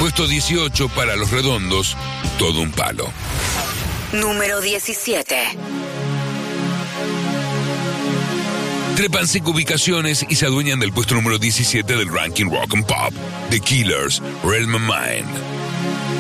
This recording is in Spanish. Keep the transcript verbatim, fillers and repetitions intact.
Puesto dieciocho para Los Redondos, Todo un palo. Número diecisiete. Trepan cinco ubicaciones y se adueñan del puesto número diecisiete del ranking Rock and Pop. The Killers, Realm of Mine.